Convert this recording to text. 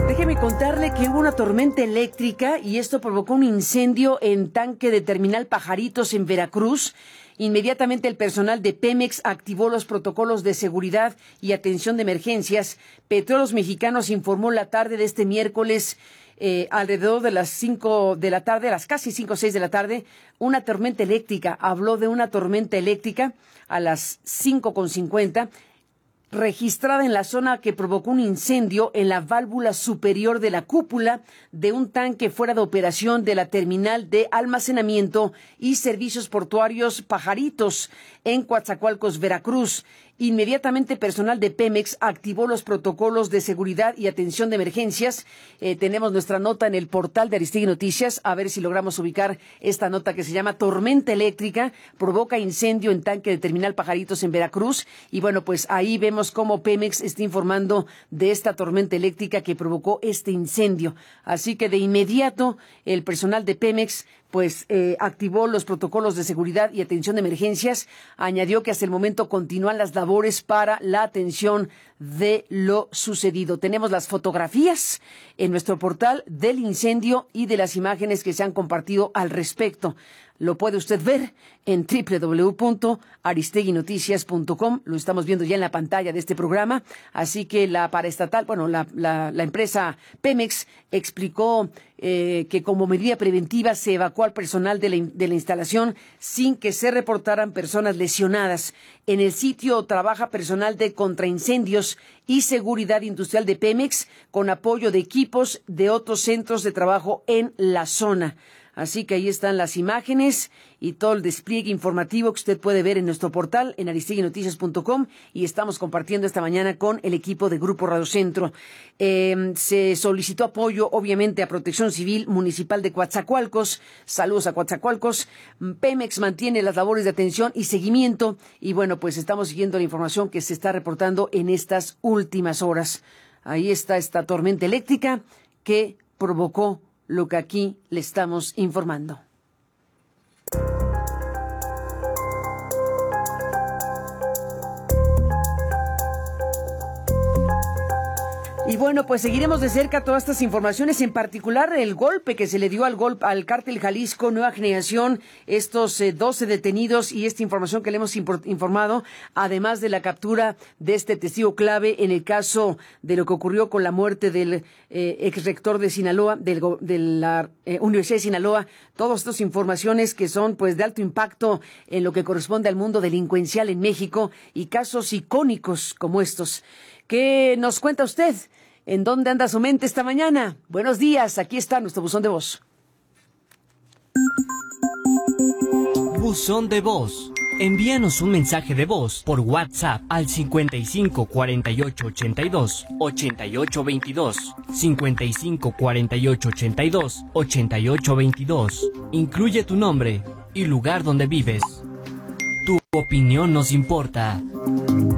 Déjeme contarle que hubo una tormenta eléctrica y esto provocó un incendio en tanque de Terminal Pajaritos en Veracruz. Inmediatamente el personal de Pemex activó los protocolos de seguridad y atención de emergencias. Petróleos Mexicanos informó la tarde de este miércoles, alrededor de las 5 de la tarde, a las casi 5 o 6 de la tarde, una tormenta eléctrica. Habló de una tormenta eléctrica a las 5:50. Registrada en la zona que provocó un incendio en la válvula superior de la cúpula de un tanque fuera de operación de la terminal de almacenamiento y servicios portuarios Pajaritos en Coatzacoalcos, Veracruz. Inmediatamente personal de Pemex activó los protocolos de seguridad y atención de emergencias. Tenemos nuestra nota en el portal de Aristegui Noticias, a ver si logramos ubicar esta nota que se llama Tormenta eléctrica, provoca incendio en tanque de Terminal Pajaritos en Veracruz. Y bueno, pues ahí vemos cómo Pemex está informando de esta tormenta eléctrica que provocó este incendio. Así que de inmediato el personal de Pemex activó los protocolos de seguridad y atención de emergencias. Añadió que hasta el momento continúan las labores para la atención de lo sucedido. Tenemos las fotografías en nuestro portal del incendio y de las imágenes que se han compartido al respecto. Lo puede usted ver en www.aristeguinoticias.com. Lo estamos viendo ya en la pantalla de este programa. Así que la empresa Pemex explicó que como medida preventiva se evacuó al personal de la instalación sin que se reportaran personas lesionadas. En el sitio trabaja personal de contraincendios y seguridad industrial de Pemex con apoyo de equipos de otros centros de trabajo en la zona. Así que ahí están las imágenes y todo el despliegue informativo que usted puede ver en nuestro portal en aristeguinoticias.com, y estamos compartiendo esta mañana con el equipo de Grupo Radio Centro. Se solicitó apoyo, obviamente, a Protección Civil Municipal de Coatzacoalcos. Saludos a Coatzacoalcos. Pemex mantiene las labores de atención y seguimiento y bueno, pues estamos siguiendo la información que se está reportando en estas últimas horas. Ahí está esta tormenta eléctrica que provocó lo que aquí le estamos informando. Y bueno, pues seguiremos de cerca todas estas informaciones, en particular el golpe que se le dio al Cártel Jalisco Nueva Generación, estos 12 detenidos y esta información que le hemos informado, además de la captura de este testigo clave en el caso de lo que ocurrió con la muerte del exrector de Sinaloa, de la Universidad de Sinaloa. Todas estas informaciones que son pues de alto impacto en lo que corresponde al mundo delincuencial en México y casos icónicos como estos. ¿Qué nos cuenta usted? ¿En dónde anda su mente esta mañana? Buenos días, aquí está nuestro buzón de voz. Buzón de voz. Envíanos un mensaje de voz por WhatsApp al 55 48 82 88 22, 55 48 82 88 22. Incluye tu nombre y lugar donde vives. Tu opinión nos importa.